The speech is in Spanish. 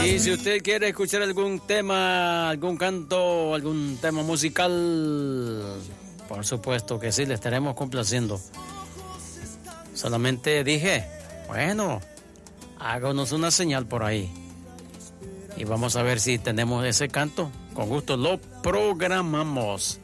Y si usted quiere escuchar algún tema, algún canto, algún tema musical, por supuesto que sí, le estaremos complaciendo. Solamente dije, bueno, háganos una señal por ahí. Y vamos a ver si tenemos ese canto. Con gusto lo programamos.